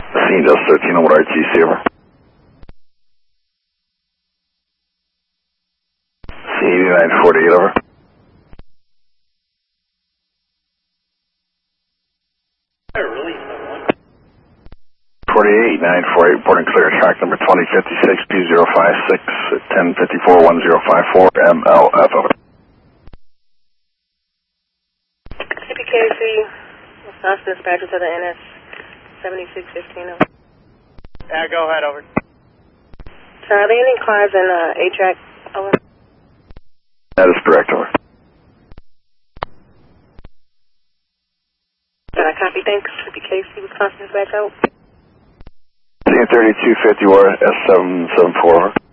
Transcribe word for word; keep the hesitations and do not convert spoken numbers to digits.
Scene just thirteen on what R T C, over. C eighty-nine forty-eight, over. forty-eight, nine four eight, reporting clear, track number twenty fifty-six, two zero five six, ten fifty-four, one zero five four, M L F, over. C P K C, Wisconsin dispatcher to the N S seventy-six fifteen, over. Yeah, go ahead, over. So are there any cars in uh, A-Track, over? That is correct, over. Did I copy? Thanks. C P K C, Wisconsin dispatcher, over. Scene thirty-two fifty, S seven seven four, over.